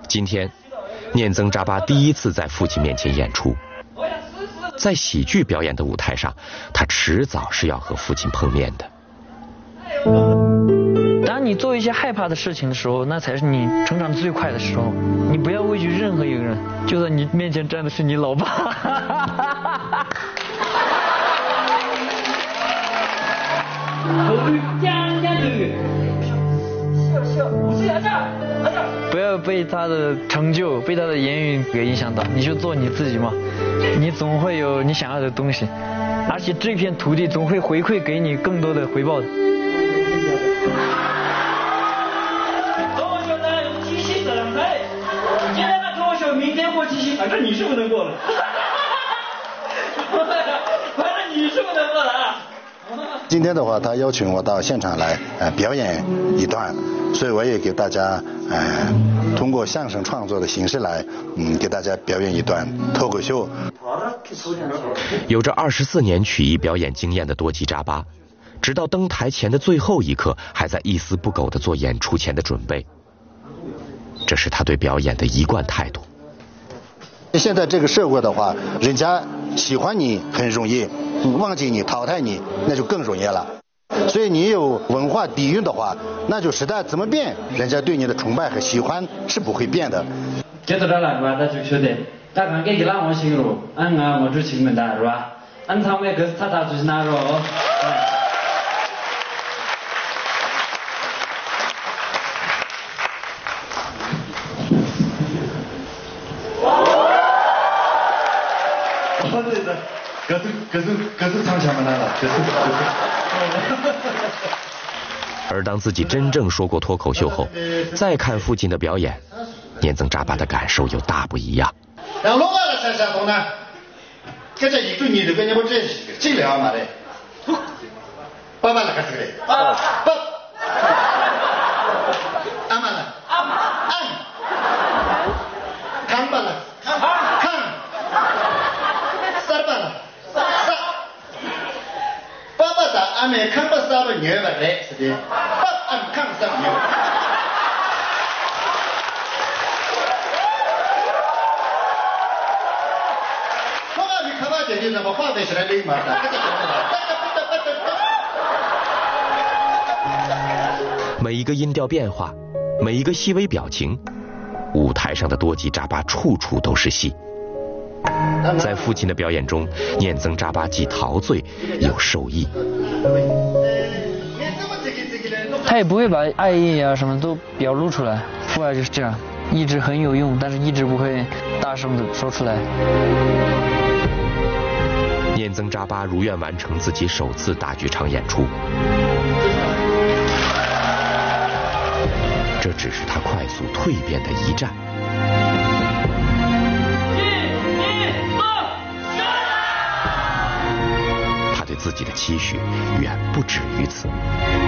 今天，念曾扎巴第一次在父亲面前演出。在喜剧表演的舞台上，他迟早是要和父亲碰面的。 当你做一些害怕的事情的时候，那才是你成长最快的时候。你不要畏惧任何一个人，就算你面前站的是你老爸。不要被他的成就、被他的言语给影响到，你就做你自己嘛。你总会有你想要的东西，而且这片土地总会回馈给你更多的回报的。 脱口秀呢有即兴的人来，今天的脱口秀，明天或即兴，反正你是不能过的。反正你是不能过的啊。 今天的话，他邀请我到现场来表演一段，所以我也给大家通过相声创作的形式来给大家表演一段脱口秀。 有着24年曲艺表演经验的多吉扎巴，直到登台前的最后一刻，还在一丝不苟地做演出前的准备。这是他对表演的一贯态度。 现在这个社会的话，人家喜欢你很容易，忘记你、淘汰你，那就更容易了。所以你有文化底蕴的话，那就时代怎么变，人家对你的崇拜和喜欢是不会变的。 接到这来吧，他就晓得，大概给让我形容，我就请问他是吧？他们可是他就是那种。 而当自己真正说过脱口秀后，再看父亲的表演，念曾扎巴的感受又大不一样。 让老外来参加动呢，这一对你这个你不这了嘛嘞？爸爸来开始嘞，爸，阿妈来，看吧了，看，三吧了，爸爸的阿妹看不三吧牛吧嘞，是的，爸俺看三牛。 每一个音调变化，每一个细微表情，舞台上的多吉扎巴处处都是戏。在父亲的表演中，念曾扎巴既陶醉又受益。 他也不会把爱意啊什么都表露出来，父爱就是这样，意志很有用，但是意志不会大声的说出来。 念曾扎巴如愿完成自己首次大剧场演出，这只是他快速蜕变的一站。他对自己的期许远不止于此。